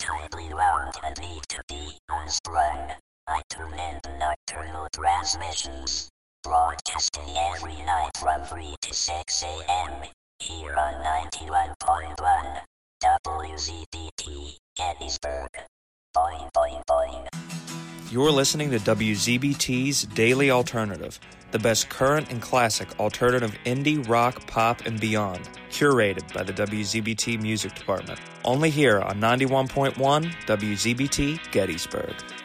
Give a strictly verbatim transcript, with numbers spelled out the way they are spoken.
tightly wound and need to be unsprung. I tune in to nocturnal transmissions, broadcasting every night from three to six a.m. here on ninety-one point one W Z B T Gettysburg. Boing, boing, boing. You're listening to W Z B T's Daily Alternative, the best current and classic alternative indie, rock, pop, and beyond, curated by the W Z B T Music Department. Only here on ninety-one point one W Z B T Gettysburg.